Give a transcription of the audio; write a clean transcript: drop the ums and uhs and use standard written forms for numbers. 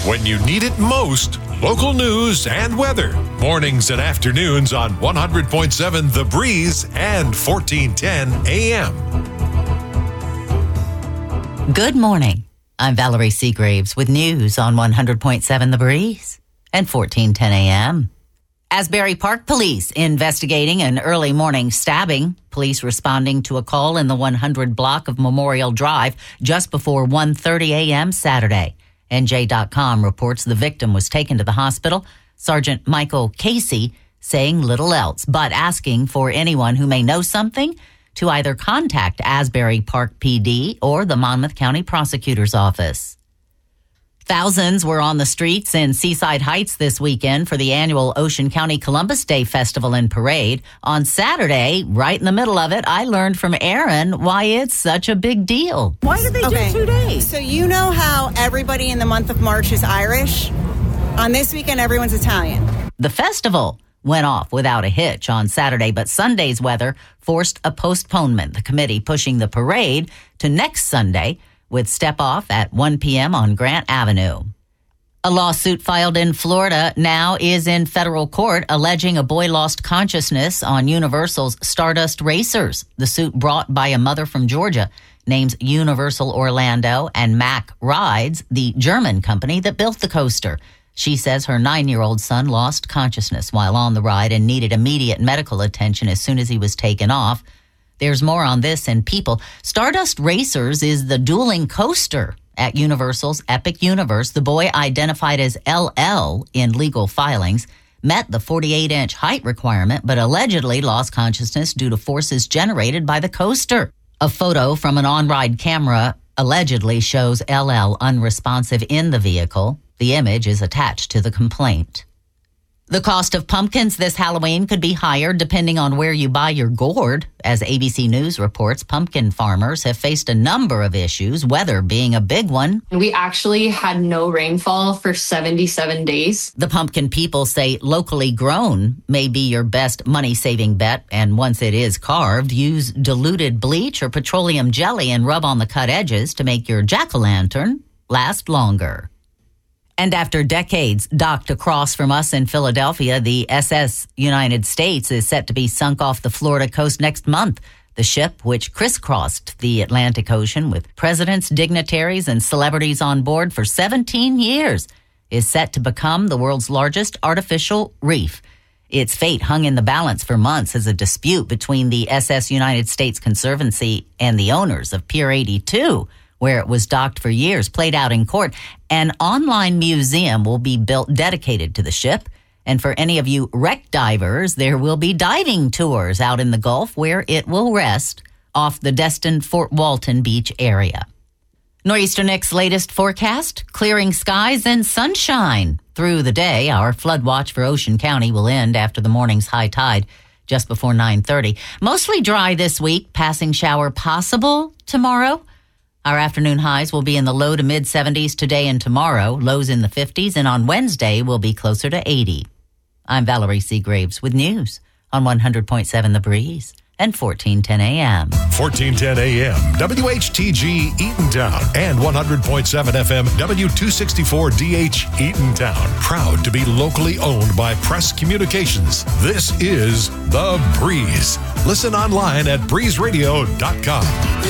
When you need it most, local news and weather. Mornings and afternoons on 100.7 The Breeze and 1410 AM. Good morning. I'm Valerie Seagraves with news on 100.7 The Breeze and 1410 AM. Asbury Park Police investigating an early morning stabbing. Police responding to a call in the 100 block of Memorial Drive just before 1:30 a.m. Saturday. NJ.com reports the victim was taken to the hospital. Sergeant Michael Casey saying little else, but asking for anyone who may know something to either contact Asbury Park PD or the Monmouth County Prosecutor's Office. Thousands were on the streets in Seaside Heights this weekend for the annual Ocean County Columbus Day Festival and Parade. On Saturday, right in the middle of it, I learned from Aaron why it's such a big deal. Why did they do 2 days? So you know how everybody in the month of March is Irish? On this weekend, everyone's Italian. The festival went off without a hitch on Saturday, but Sunday's weather forced a postponement. The committee pushing the parade to next Sunday, with step-off at 1 p.m. on Grant Avenue. A lawsuit filed in Florida now is in federal court alleging a boy lost consciousness on Universal's Stardust Racers. The suit brought by a mother from Georgia names Universal Orlando and Mack Rides, the German company that built the coaster. She says her 9-year-old son lost consciousness while on the ride and needed immediate medical attention as soon as he was taken off. There's more on this in People. Stardust Racers is the dueling coaster at Universal's Epic Universe. The boy, identified as LL in legal filings, met the 48-inch height requirement, but allegedly lost consciousness due to forces generated by the coaster. A photo from an on-ride camera allegedly shows LL unresponsive in the vehicle. The image is attached to the complaint. The cost of pumpkins this Halloween could be higher depending on where you buy your gourd. As ABC News reports, pumpkin farmers have faced a number of issues, weather being a big one. We actually had no rainfall for 77 days. The pumpkin people say locally grown may be your best money-saving bet, and once it is carved, use diluted bleach or petroleum jelly and rub on the cut edges to make your jack-o'-lantern last longer. And after decades docked across from us in Philadelphia, the SS United States is set to be sunk off the Florida coast next month. The ship, which crisscrossed the Atlantic Ocean with presidents, dignitaries, and celebrities on board for 17 years, is set to become the world's largest artificial reef. Its fate hung in the balance for months as a dispute between the SS United States Conservancy and the owners of Pier 82, where it was docked for years, played out in court. An online museum will be built dedicated to the ship. And for any of you wreck divers, there will be diving tours out in the Gulf where it will rest off the destined Fort Walton Beach area. Nor'easter Nick's latest forecast, clearing skies and sunshine through the day. Our flood watch for Ocean County will end after the morning's high tide just before 9:30. Mostly dry this week, passing shower possible tomorrow. Our afternoon highs will be in the low to mid-70s today and tomorrow, lows in the 50s, and on Wednesday will be closer to 80. I'm Valerie Seagraves with news on 100.7 The Breeze and 1410 AM. 1410 AM, WHTG Eatontown and 100.7 FM, W264DH Eatontown. Proud to be locally owned by Press Communications. This is The Breeze. Listen online at breezeradio.com.